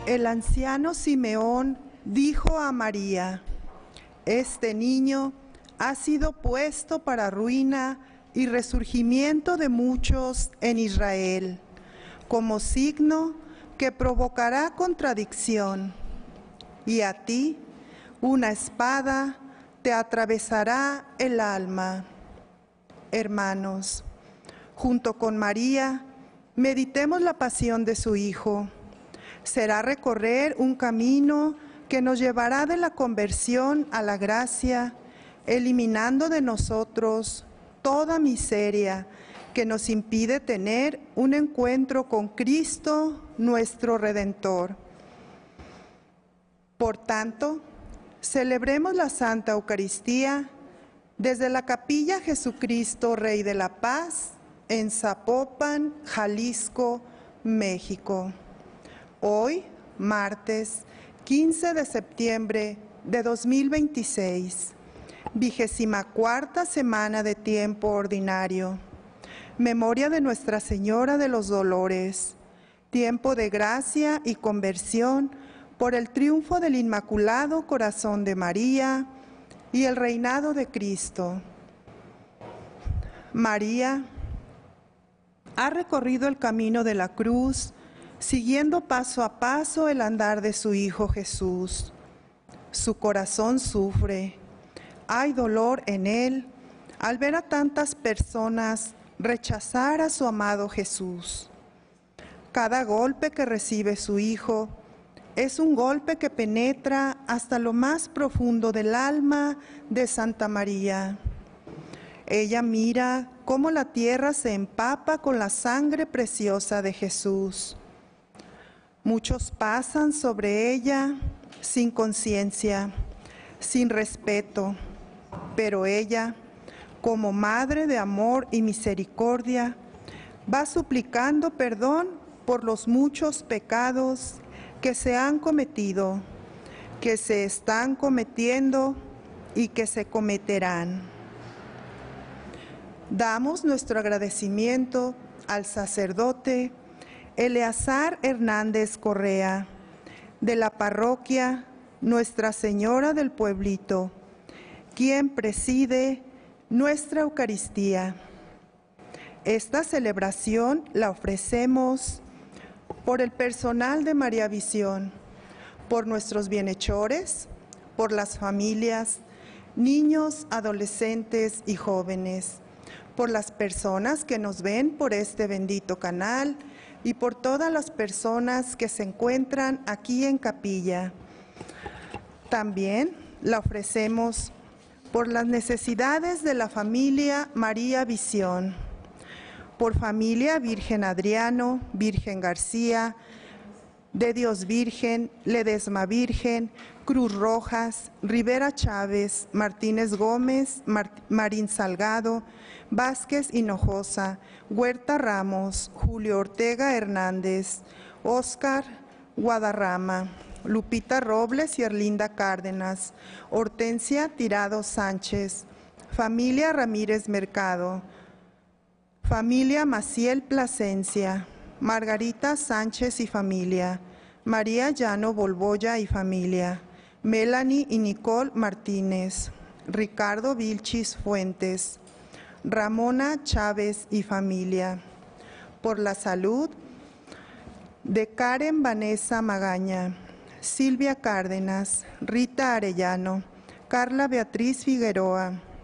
El anciano Simeón dijo a María: este niño ha sido puesto para ruina y resurgimiento de muchos en Israel, como signo que provocará contradicción. Y a ti, una espada te atravesará el alma. Hermanos, junto con María, meditemos la pasión de su Hijo. Será recorrer un camino que nos llevará de la conversión a la gracia, eliminando de nosotros toda miseria que nos impide tener un encuentro con Cristo, nuestro Redentor. Por tanto, celebremos la Santa Eucaristía desde la Capilla Jesucristo, Rey de la Paz, en Zapopan, Jalisco, México. Hoy, martes 15 de septiembre de 2026, 24ª semana de tiempo ordinario. Memoria de Nuestra Señora de los Dolores. Tiempo de gracia y conversión por el triunfo del Inmaculado Corazón de María y el reinado de Cristo. María ha recorrido el camino de la cruz, siguiendo paso a paso el andar de su Hijo Jesús. Su corazón sufre, hay dolor en él al ver a tantas personas rechazar a su amado Jesús. Cada golpe que recibe su Hijo es un golpe que penetra hasta lo más profundo del alma de Santa María. Ella mira cómo la tierra se empapa con la sangre preciosa de Jesús. Muchos pasan sobre ella sin conciencia, sin respeto, pero ella, como Madre de amor y misericordia, va suplicando perdón por los muchos pecados que se han cometido, que se están cometiendo y que se cometerán. Damos nuestro agradecimiento al sacerdote Eleazar Hernández Correa, de la parroquia Nuestra Señora del Pueblito, quien preside nuestra Eucaristía. Esta celebración la ofrecemos por el personal de María Visión, por nuestros bienhechores, por las familias, niños, adolescentes y jóvenes, por las personas que nos ven por este bendito canal y por todas las personas que se encuentran aquí en capilla. También la ofrecemos por las necesidades de la familia María Visión, por familia Virgen Adriano, Virgen García, de Dios Virgen, Ledesma Virgen, Cruz Rojas, Rivera Chávez, Martínez Gómez, Marín Salgado, Vázquez Hinojosa, Huerta Ramos, Julio Ortega Hernández, Óscar Guadarrama, Lupita Robles y Erlinda Cárdenas, Hortensia Tirado Sánchez, familia Ramírez Mercado, familia Maciel Plasencia, Margarita Sánchez y familia, María Llano Bolboya y familia, Melanie y Nicole Martínez, Ricardo Vilchis Fuentes, Ramona Chávez y familia, por la salud de Karen Vanessa Magaña, Silvia Cárdenas, Rita Arellano, Carla Beatriz Figueroa,